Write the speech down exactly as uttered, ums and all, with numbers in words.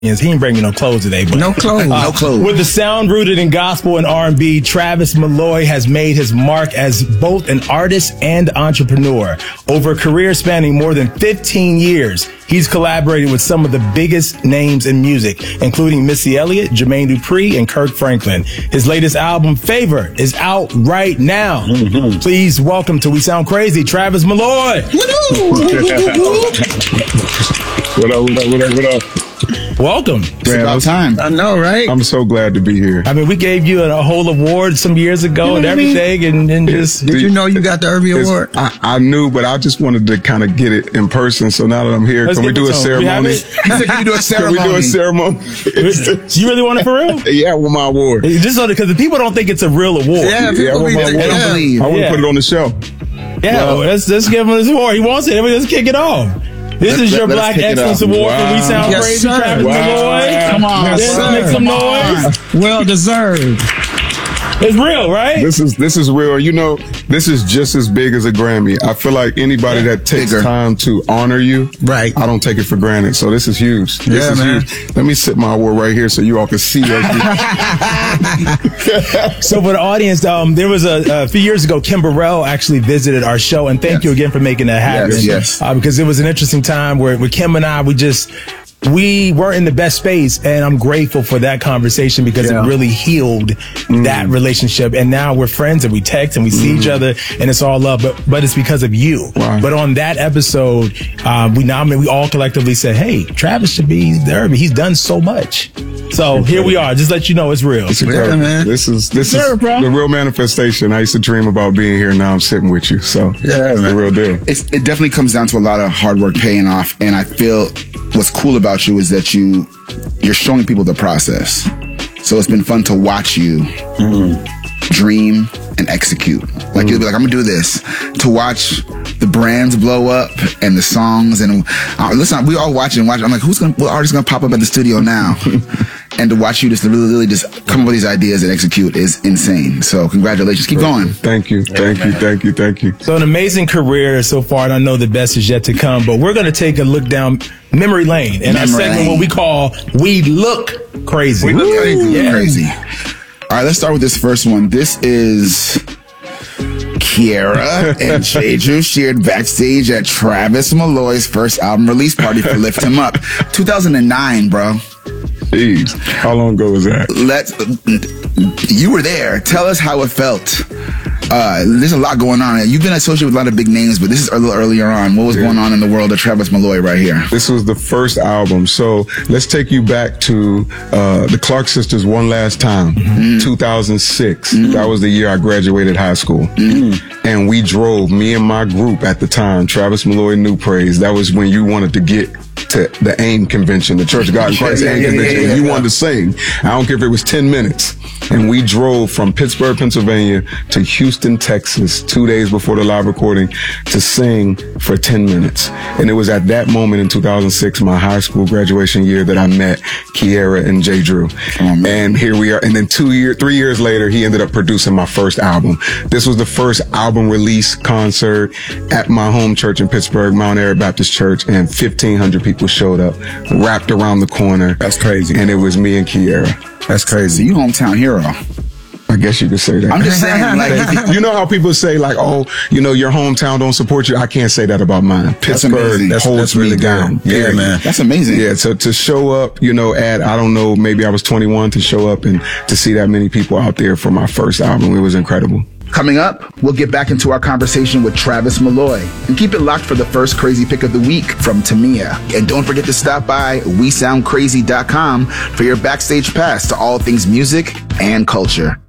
He ain't bringing no clothes today. But, no clothes. Uh, no clothes. With the sound rooted in gospel and R and B, Travis Malloy has made his mark as both an artist and entrepreneur. Over a career spanning more than fifteen years, he's collaborated with some of the biggest names in music, including Missy Elliott, Jermaine Dupri, and Kirk Franklin. His latest album, Favor, is out right now. Mm-hmm. Please welcome to We Sound Crazy, Travis Malloy. What up, what up, what up, what up? Welcome. It's Man, about time. I know, right? I'm so glad to be here. I mean, we gave you a whole award some years ago, you know, and everything, and, and just... Did you know you got the Irving Award? I, I knew, but I just wanted to kind of get it in person, so now that I'm here, Let's can we do a ceremony? He said, can we do a ceremony? Can we do a ceremony? You really want it for real? Yeah, with my award. Just so because the people don't think it's a real award. Yeah, people yeah, be, my they award. don't believe. I want to yeah. put it on the show. Yeah, well, let's, let's give him his award. He wants it. Let's kick it off. This let, is your let, Black Excellence Award wow. for We Sound yes, Crazy, sir. Travis wow. Malloy. Come on, yes, sir. Make some noise. Well deserved. It's real, right? This is this is real. You know, this is just as big as a Grammy. I feel like anybody that takes Bigger. time to honor you, right? I don't take it for granted. So this is huge. This yeah, is man. huge. Let me sit my award right here so you all can see us. So for the audience, um, there was a, a few years ago, Kim Burrell actually visited our show, and thank yes. you again for making that happen. Yes, yes. Uh, because it was an interesting time where with Kim and I, we just. We weren't in the best space, and I'm grateful for that conversation because yeah. it really healed mm. that relationship. And now we're friends, and we text, and we see mm. each other, and it's all love. But but it's because of you. Wow. But on that episode, um, we nominated. We all collectively said, "Hey, Travis should be there. He's done so much." So here we are. Just let you know it's real. It's yeah, man. This is this sure, is bro. the real manifestation. I used to dream about being here. Now I'm sitting with you. So yeah, it's man. the real deal. It's, it definitely comes down to a lot of hard work paying off, and I feel what's cool about you is that you you're showing people the process. So it's been fun to watch you mm. dream and execute. Like mm. you'll be like, I'm gonna do this. To watch the brands blow up and the songs and uh, listen, we all watch it and watch it. I'm like, who's gonna, what artist gonna pop up at the studio now? And to watch you just really, really just come up with these ideas and execute is insane. So congratulations. Keep going. Thank you. Thank yeah, you. Thank you. Thank you. So an amazing career so far, and I know the best is yet to come, but we're going to take a look down memory lane in our segment, what we call We Look Crazy. We Look Crazy. Yeah. Crazy. All right, let's start with this first one. This is Kiara and Jay Drew shared backstage at Travis Malloy's first album release party for Lift Him Up. two thousand nine, bro. Jeez, how long ago was that? Let's. You were there. Tell us how it felt. Uh, there's a lot going on. You've been associated with a lot of big names, but this is a little earlier on. What was yeah. going on in the world of Travis Malloy right here? This was the first album. So let's take you back to uh, the Clark Sisters One Last Time, mm-hmm. two thousand six. Mm-hmm. That was the year I graduated high school. Mm-hmm. And we drove, me and my group at the time, Travis Malloy New Praise. That was when you wanted to get to the AIM convention, the Church of God in Christ yeah, AIM yeah, convention. Yeah, yeah, yeah. You wanted to sing. I don't care if it was ten minutes. And we drove from Pittsburgh, Pennsylvania to Houston, Texas, two days before the live recording to sing for ten minutes. And it was at that moment in two thousand six, my high school graduation year, that I met Kiara and Jay Drew. Oh, and here we are. And then two years, three years later, he ended up producing my first album. This was the first album release concert at my home church in Pittsburgh, Mount Airy Baptist Church, and fifteen hundred people showed up, wrapped around the corner. That's crazy. And it was me and Kiara. That's crazy. You hometown hero. I guess you could say that. I'm just saying, like, you know how people say, like, oh, you know, your hometown don't support you. I can't say that about mine. Pittsburgh that's holds that's me really down. Good. Yeah, man. That's amazing. Yeah, so to show up, you know, at, I don't know, maybe I was twenty-one, to show up and to see that many people out there for my first album, it was incredible. Coming up, we'll get back into our conversation with Travis Malloy. And keep it locked for the first crazy pick of the week from Tamia. And don't forget to stop by we sound crazy dot com for your backstage pass to all things music and culture.